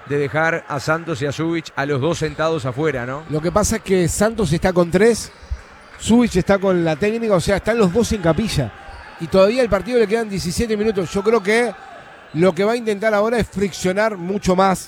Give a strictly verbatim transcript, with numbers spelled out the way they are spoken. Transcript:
de dejar a Santos y a Zubich a los dos sentados afuera, ¿no? Lo que pasa es que Santos está con tres, Zubich está con la técnica, o sea, están los dos en capilla. Y todavía el partido le quedan diecisiete minutos. Yo creo que lo que va a intentar ahora es friccionar mucho más